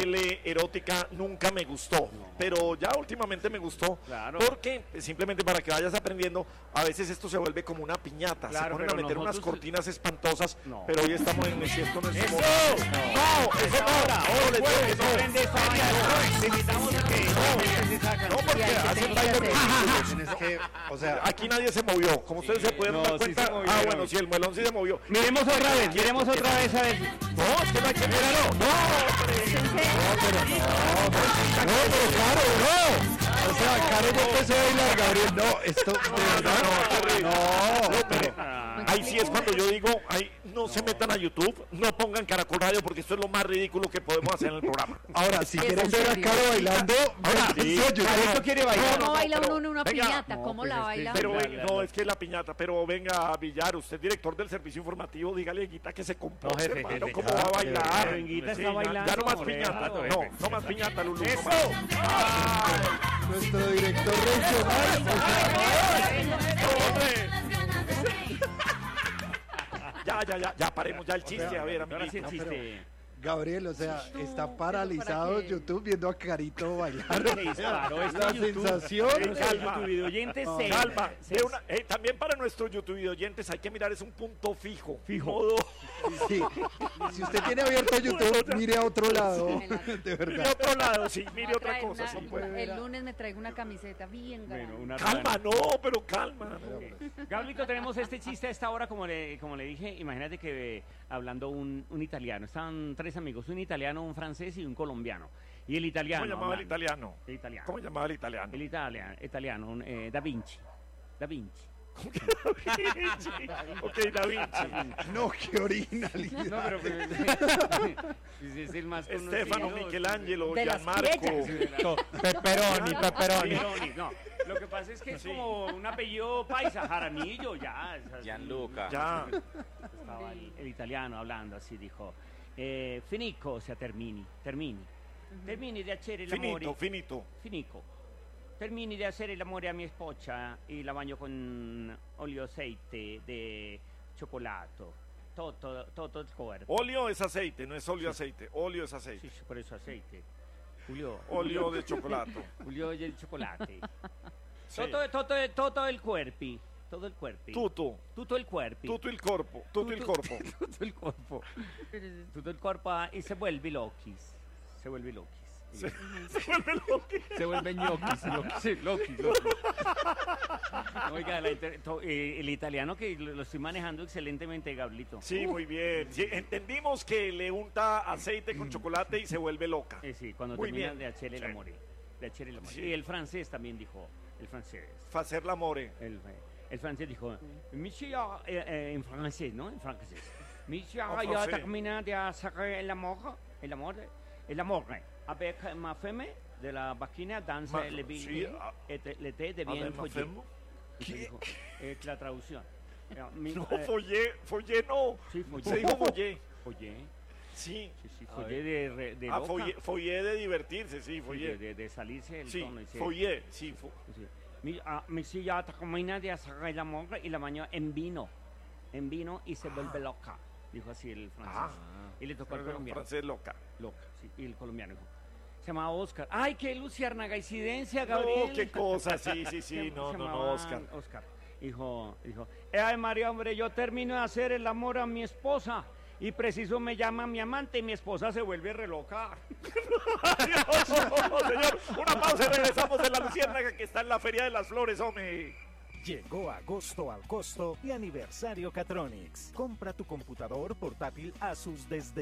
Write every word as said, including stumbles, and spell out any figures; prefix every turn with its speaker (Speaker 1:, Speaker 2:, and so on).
Speaker 1: tele erótica nunca me gustó, no. pero ya últimamente me gustó, claro. porque simplemente para que vayas aprendiendo, a veces esto se vuelve como una piñata, claro, se ponen a meter nosotros... unas cortinas espantosas, no. pero hoy estamos en el esto no es
Speaker 2: ¡Eso!
Speaker 1: No,
Speaker 2: no, eso no, ahora,
Speaker 1: no,
Speaker 2: no, puedes, no, prende esta vaina, te invitamos a que
Speaker 1: no, no, porque hacen baile que, o sea, aquí nadie se movió, como ustedes sí, se pueden no, dar cuenta, sí ah, bueno, si sí, el muelón sí se movió.
Speaker 2: Miremos otra vez, miremos otra vez a ver.
Speaker 1: No, es que no hay que mirarlo, no, no, pero no, no, pero claro, no. O sea, Karen no empecé a bailar, Gabriel, no, esto, de verdad, no, no, pero ahí sí es cuando yo digo, ahí no se metan a YouTube, no pongan Caracol Radio, porque esto es lo más ridículo que podemos hacer en el programa. Ahora, si quieren ver a Caro bailando, ahora, sí,
Speaker 2: Caro quiere bailar.
Speaker 3: ¿Cómo baila uno en una piñata? ¿Cómo la baila?
Speaker 1: Pero no, es que es la piñata, pero venga, Villar, usted director del servicio informativo, dígale a Guita que se comporte, no, hermano, ¿cómo va a bailar?
Speaker 2: Guita está bailando.
Speaker 1: Ya no más piñata, no, no más piñata, Lulú.
Speaker 2: ¡Eso!
Speaker 1: Nuestro director regional. Ya, ya, ya, ya, paremos ya el chiste, a ver,
Speaker 2: ahora sí el chiste.
Speaker 4: Gabriel, o sea, está paralizado YouTube viendo a Carito bailar.
Speaker 2: Claro, es
Speaker 4: la sensación.
Speaker 1: Calma,
Speaker 2: YouTube oyentes
Speaker 1: no,
Speaker 2: se,
Speaker 1: calma.
Speaker 2: Se,
Speaker 1: de una, eh, también para nuestros YouTube oyentes hay que mirar, es un punto fijo.
Speaker 2: Fijo.
Speaker 1: Modo.
Speaker 4: Sí. Si usted tiene abierto YouTube, mire a otro lado. De verdad.
Speaker 1: Mire a otro lado, sí, mire otra cosa.
Speaker 3: Una,
Speaker 1: sí,
Speaker 3: puede el lunes me traigo una camiseta bien grande.
Speaker 1: Bueno, calma, no, pero calma.
Speaker 2: Okay. Gablito, tenemos este chiste a esta hora, como le, como le dije. Imagínate que eh, hablando un, un italiano, estaban tres amigos, un italiano, un francés y un colombiano. Y el italiano.
Speaker 1: ¿Cómo llamaba
Speaker 2: hablando,
Speaker 1: el italiano?
Speaker 2: el italiano?
Speaker 1: ¿Cómo llamaba el italiano?
Speaker 2: El italiano, italiano un, eh, Da Vinci. Da Vinci.
Speaker 1: Ok, Da Vinci.
Speaker 4: No, qué originalidad.
Speaker 2: No, pero, pero es el más conocido.
Speaker 1: Estefano, Michelangelo, Gianmarco.
Speaker 4: Pepperoni, Pepperoni.
Speaker 2: No, lo que pasa es que es sí. como un apellido paisa, Jaramillo, ya.
Speaker 5: Gianluca.
Speaker 1: Ya.
Speaker 2: Estaba el, el italiano hablando así, dijo, eh, finico, o sea, termini, termini. Uh-huh. Termini di hacer el amore.
Speaker 1: Finito, finito.
Speaker 2: Finico. Termini di hacer el amore a mi esposa y la baño con olio aceite de cioccolato. Todo, todo, todo el cuerpo.
Speaker 1: Óleo es aceite, no es óleo sí. aceite. Óleo es aceite.
Speaker 2: Sí, sí, por eso aceite. Julio.
Speaker 1: Óleo de chocolate.
Speaker 2: Julio del chocolate.
Speaker 1: Sí.
Speaker 2: Todo, todo, todo el cuerpo. Todo el cuerpo.
Speaker 1: Tutto.
Speaker 2: Tutto il cuerpo.
Speaker 1: Tutto il corpo. Tutto il corpo.
Speaker 2: Tutto il corpo. Tutto il corpo y se vuelve loquis. Se vuelve loquis.
Speaker 1: Se, se vuelve loquis.
Speaker 2: Se vuelve ñoquis. Loquis, loquis, loquis. Oiga, la inter, to, eh, el italiano que lo, lo estoy manejando excelentemente, Gablito.
Speaker 1: Sí, muy bien. Sí, entendimos que le unta aceite con chocolate y se vuelve loca.
Speaker 2: Eh, sí, cuando
Speaker 1: muy
Speaker 2: termina
Speaker 1: bien.
Speaker 2: de hacer el amore. De hacer el amore. Sí. Y el francés también dijo. El francés.
Speaker 1: Facer l'amore.
Speaker 2: El, el francés dijo, Monsieur, eh, eh, en francés, ¿no? En francés. Monsieur, ya termina de hacer el amor, el amor, el amor, avec ma femme de la vagina dans ma, le
Speaker 1: sí,
Speaker 2: le té de bien follé. ¿Qué? Es la traducción.
Speaker 1: Mi, no, eh, follé, follé no.
Speaker 2: Sí, follé.
Speaker 1: Se dijo follé.
Speaker 2: Follé.
Speaker 1: Sí.
Speaker 2: Sí, sí, follé de, de
Speaker 1: ah,
Speaker 2: loca.
Speaker 1: Follé, follé de divertirse, sí, follé.
Speaker 2: Sí, de, de salirse del
Speaker 1: sí,
Speaker 2: tono. Y
Speaker 1: follé, sí. Fo
Speaker 2: sí. Mi, ah, mi silla termina de hacer el amor y la bañó en vino, en vino y se ah. vuelve loca, dijo así el francés. Ah. Y le tocó al colombiano.
Speaker 1: Francés loca.
Speaker 2: Loca, sí. Y el colombiano dijo, se llamaba Oscar. ¡Ay, qué luciérnaga incidencia, Gabriel!
Speaker 1: No, qué cosa, sí, sí, sí, no, no, no, Oscar.
Speaker 2: Oscar. Dijo, dijo, ay, María, hombre, yo termino de hacer el amor a mi esposa y preciso me llama mi amante y mi esposa se vuelve re loca.
Speaker 1: Adiós, señor, una pausa y regresamos de la luciérnaga que está en la Feria de las Flores, hombre.
Speaker 6: Llegó agosto al costo y aniversario Catronics. Compra tu computador portátil Asus desde